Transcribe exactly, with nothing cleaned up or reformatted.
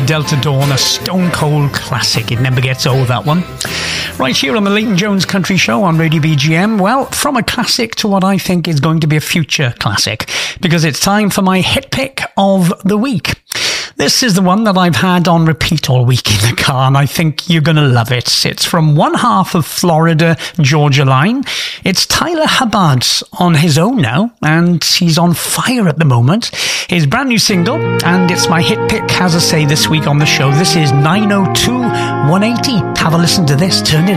Delta Dawn, a stone cold classic. It never gets old, that one. Right here on the Leighton Jones Country Show on Radio B G M. Well, from a classic to what I think is going to be a future classic, because it's time for my hit pick of the week. This is the one that I've had on repeat all week in the car, and I think you're going to love it. It's from one half of Florida Georgia Line. It's Tyler Hubbard on his own now, and he's on fire at the moment. His brand new single, and it's my hit pick, as I say, this week on the show. This is nine oh two one eighty. Have a listen to this. Turn it